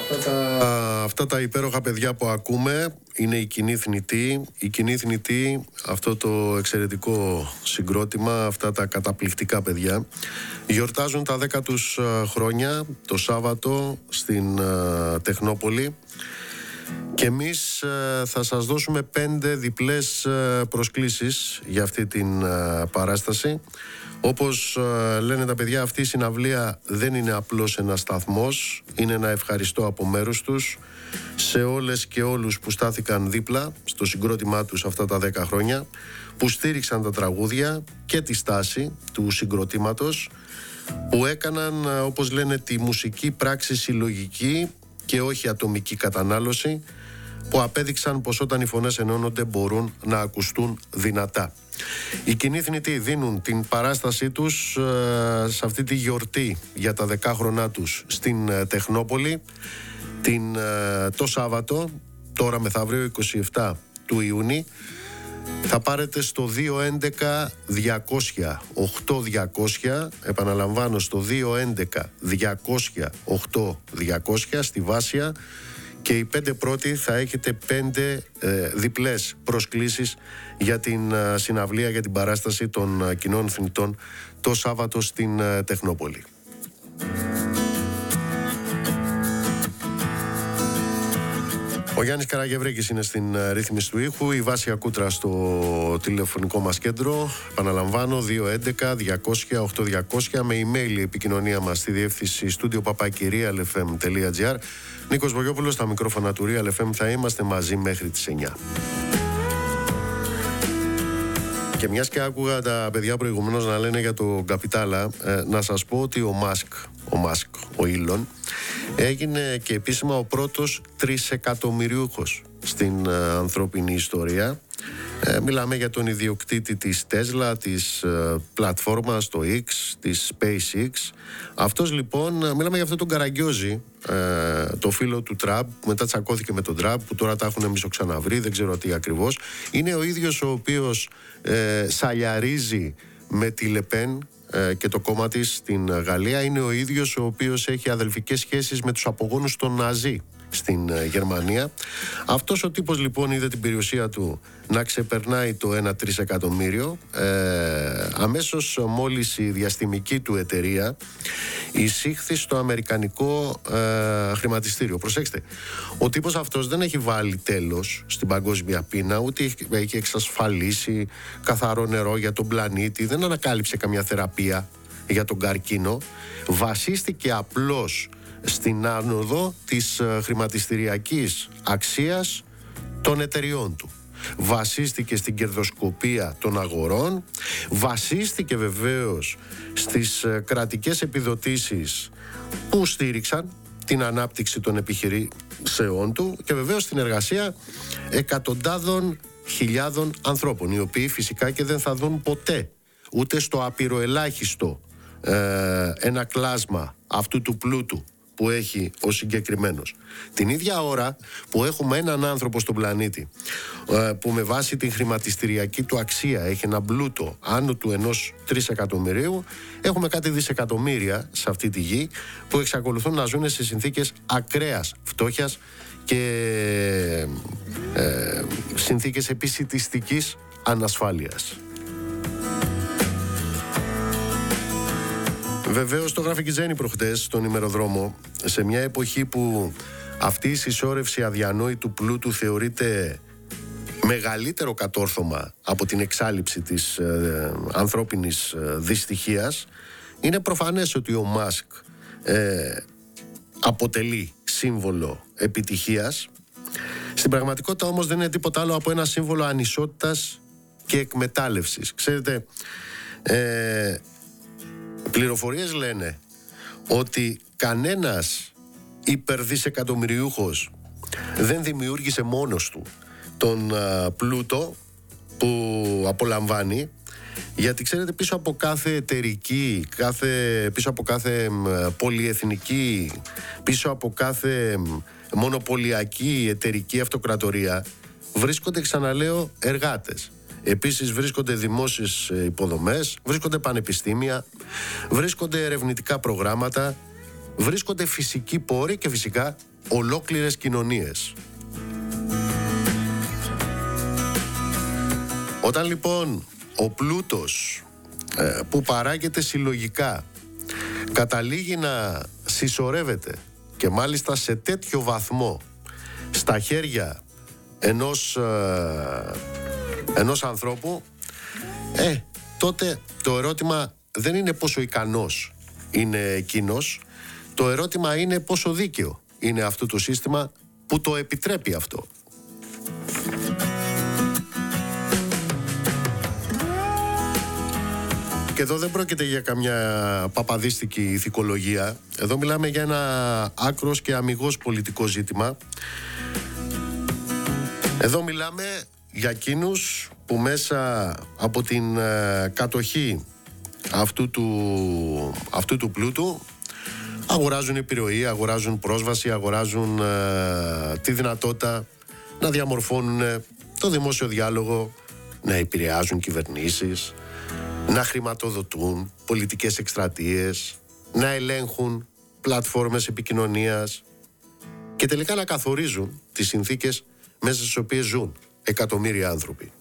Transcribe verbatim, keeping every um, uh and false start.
Αυτά τα, αυτά τα υπέροχα παιδιά που ακούμε είναι η Κοινή Θνητή. Η Κοινή Θνητή, αυτό το εξαιρετικό συγκρότημα, αυτά τα καταπληκτικά παιδιά, γιορτάζουν τα δέκα τους χρόνια το Σάββατο στην uh, Τεχνόπολη. Και εμείς uh, θα σας δώσουμε πέντε διπλές uh, προσκλήσεις για αυτή την uh, παράσταση. Όπως uh, λένε τα παιδιά, αυτή η συναυλία δεν είναι απλώς ένας σταθμός, είναι ένα ευχαριστώ από μέρους τους σε όλες και όλους που στάθηκαν δίπλα στο συγκρότημά τους αυτά τα δέκα χρόνια, που στήριξαν τα τραγούδια και τη στάση του συγκροτήματος, που έκαναν, uh, όπως λένε, τη μουσική πράξη συλλογική και όχι ατομική κατανάλωση, που απέδειξαν πως όταν οι φωνές ενώνονται μπορούν να ακουστούν δυνατά. Οι Κοινοί Θνητοί δίνουν την παράστασή τους ε, σε αυτή τη γιορτή για τα δεκάχρονά τους στην ε, Τεχνόπολη την, ε, το Σάββατο, τώρα μεθαύριο είκοσι επτά του Ιούνιου. Θα πάρετε στο δύο έντεκα διακόσια οκτώ διακόσια, επαναλαμβάνω στο δύο έντεκα διακόσια οκτώ διακόσια στη Βάσια, και οι πέντε πρώτοι θα έχετε πέντε ε, διπλές προσκλήσεις για την ε, συναυλία, για την παράσταση των ε, Κοινών Θνητών το Σάββατο στην ε, Τεχνόπολη. Ο Γιάννης Καραγευρέκης είναι στην uh, ρύθμιση του ήχου, η Βάσια Κούτρα στο τηλεφωνικό μας κέντρο. Επαναλαμβάνω, δύο έντεκα διακόσια οκτώ διακόσια, με email η επικοινωνία μας στη διεύθυνση στούντιο παπάκι real f m τελεία g r. Νίκος Βογιόπουλος στα μικρόφωνα του Real εφ εμ, θα είμαστε μαζί μέχρι τις εννιά. Και μιας και άκουγα τα παιδιά προηγουμένως να λένε για το Καπιτάλα, ε, να σας πω ότι ο Μάσκ, ο Μάσκ, ο Ήλον, έγινε και επίσημα ο πρώτος τρισεκατομμυριούχος στην ε, ανθρώπινη ιστορία. Ε, μιλάμε για τον ιδιοκτήτη της Tesla, της ε, πλατφόρμας, το X, της SpaceX. Αυτός λοιπόν, μιλάμε για αυτόν τον Καραγκιόζη, ε, το φίλο του Τραμπ, που μετά τσακώθηκε με τον Τραμπ, που τώρα τα έχουν μισοξαναβρει, δεν ξέρω τι ακριβώς. Είναι ο ίδιος ο οποίος ε, σαλιαρίζει με τη Λεπέν ε, και το κόμμα της στην Γαλλία. Είναι ο ίδιος ο οποίος έχει αδελφικές σχέσεις με τους απογόνους των Ναζί στην ε, Γερμανία. Αυτός ο τύπος λοιπόν είδε την περιουσία του να ξεπερνάει το ένα τρισεκατομμύριο. Ε, αμέσως μόλις η διαστημική του εταιρεία εισήχθη στο αμερικανικό ε, χρηματιστήριο. Προσέξτε, ο τύπος αυτός δεν έχει βάλει τέλος στην παγκόσμια πείνα, ούτε έχει εξασφαλίσει καθαρό νερό για τον πλανήτη, δεν ανακάλυψε καμιά θεραπεία για τον καρκίνο. Βασίστηκε απλώς στην άνοδο της χρηματιστηριακής αξίας των εταιριών του. Βασίστηκε στην κερδοσκοπία των αγορών, βασίστηκε βεβαίως στις κρατικές επιδοτήσεις που στήριξαν την ανάπτυξη των επιχειρήσεών του και βεβαίως στην εργασία εκατοντάδων χιλιάδων ανθρώπων, οι οποίοι φυσικά και δεν θα δουν ποτέ ούτε στο απειροελάχιστο ε, ένα κλάσμα αυτού του πλούτου που έχει ο συγκεκριμένος. Την ίδια ώρα που έχουμε έναν άνθρωπο στον πλανήτη που με βάση την χρηματιστηριακή του αξία έχει ένα πλούτο άνω του ενός τρισεκατομμυρίου, έχουμε κάτι δισεκατομμύρια σε αυτή τη γη που εξακολουθούν να ζουν σε συνθήκες ακραίας φτώχειας και ε, συνθήκες επισιτιστικής ανασφάλειας. Βεβαίως το γράφει και η Τζέννη προχτές στον ημεροδρόμο, σε μια εποχή που αυτή η συσσόρευση αδιανόητου πλούτου θεωρείται μεγαλύτερο κατόρθωμα από την εξάλειψη της ε, ανθρώπινης ε, δυστυχίας. Είναι προφανές ότι ο Μάσκ ε, αποτελεί σύμβολο επιτυχίας. Στην πραγματικότητα όμως δεν είναι τίποτα άλλο από ένα σύμβολο ανισότητας και εκμετάλλευσης. Ξέρετε, ε, πληροφορίες λένε ότι κανένας υπερδισεκατομμυριούχος δεν δημιούργησε μόνος του τον α, πλούτο που απολαμβάνει, γιατί ξέρετε, πίσω από κάθε εταιρική, κάθε, πίσω από κάθε μ, πολυεθνική, πίσω από κάθε μ, μονοπωλιακή εταιρική αυτοκρατορία βρίσκονται, ξαναλέω, εργάτες. Επίσης βρίσκονται δημόσιες υποδομές, βρίσκονται πανεπιστήμια, βρίσκονται ερευνητικά προγράμματα, βρίσκονται φυσικοί πόροι και φυσικά ολόκληρες κοινωνίες. Όταν λοιπόν ο πλούτος ε, που παράγεται συλλογικά καταλήγει να συσσωρεύεται και μάλιστα σε τέτοιο βαθμό στα χέρια ενός, ε, ενός ανθρώπου, ε, τότε το ερώτημα δεν είναι πόσο ικανός είναι εκείνος, το ερώτημα είναι πόσο δίκαιο είναι αυτό το σύστημα που το επιτρέπει αυτό. Και εδώ δεν πρόκειται για καμιά παπαδίστικη ηθικολογία. Εδώ μιλάμε για ένα άκρος και αμιγώς πολιτικό ζήτημα. Εδώ μιλάμε για εκείνους που μέσα από την ε, κατοχή αυτού του, αυτού του πλούτου αγοράζουν επιρροή, αγοράζουν πρόσβαση, αγοράζουν ε, τη δυνατότητα να διαμορφώνουν το δημόσιο διάλογο, να επηρεάζουν κυβερνήσεις, να χρηματοδοτούν πολιτικές εκστρατείες, να ελέγχουν πλατφόρμες επικοινωνίας και τελικά να καθορίζουν τις συνθήκες μέσα στις οποίες ζουν εκατομμύρια άνθρωποι.